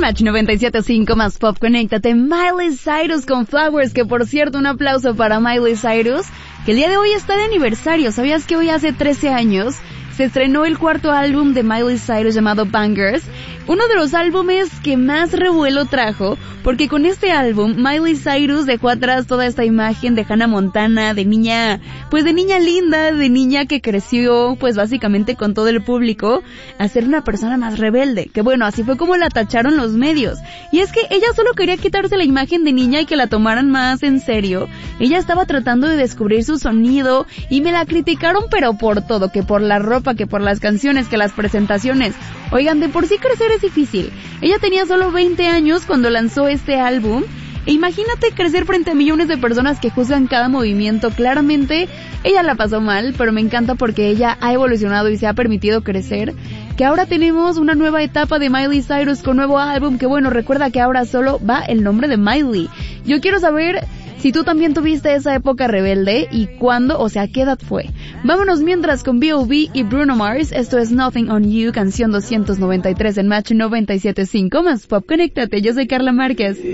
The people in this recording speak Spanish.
Match 97.5 más Pop, conéctate. Miley Cyrus con Flowers, que por cierto, un aplauso para Miley Cyrus, que el día de hoy está de aniversario. ¿Sabías que hoy hace 13 años se estrenó el cuarto álbum de Miley Cyrus llamado Bangers? Uno de los álbumes que más revuelo trajo, porque con este álbum Miley Cyrus dejó atrás toda esta imagen de Hannah Montana, de niña linda, de niña que creció pues básicamente con todo el público, a ser una persona más rebelde, que bueno, así fue como la tacharon los medios. Y es que ella solo quería quitarse la imagen de niña y que la tomaran más en serio. Ella estaba tratando de descubrir su sonido y me la criticaron pero por todo, que por la ropa, que por las canciones, que las presentaciones. Oigan, de por sí crecer es difícil. Ella tenía solo 20 años cuando lanzó este álbum. E imagínate crecer frente a millones de personas que juzgan cada movimiento. Claramente, ella la pasó mal, pero me encanta porque ella ha evolucionado y se ha permitido crecer. Que ahora tenemos una nueva etapa de Miley Cyrus con nuevo álbum, que bueno, recuerda que ahora solo va el nombre de Miley. Yo quiero saber si tú también tuviste esa época rebelde y cuándo, o sea, qué edad fue. Vámonos mientras con B.O.B. y Bruno Mars. Esto es Nothing on You, canción 293 en Match 97.5 más Pop. Conéctate, yo soy Carla Márquez.